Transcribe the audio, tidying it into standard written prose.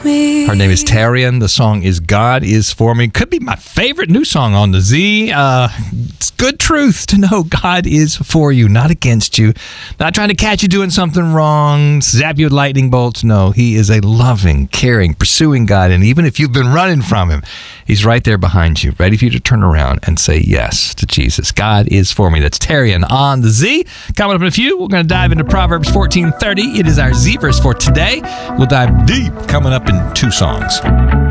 me. Her name is Tarian. The song is God is For Me. Could be my favorite new song on the Z. It's good truth to know God is for you, not against you. Not trying to catch you doing something wrong, zap you with lightning bolts. No, he is a loving, caring, pursuing God. And even if you've been running from him, he's right there behind you, ready for you to turn around and say yes to Jesus. God is for me. That's Tarian on the Z. Coming up in a few, we're going to dive into Proverbs 14:30. It is our Z verse for today. We'll dive deep coming up in 2 songs.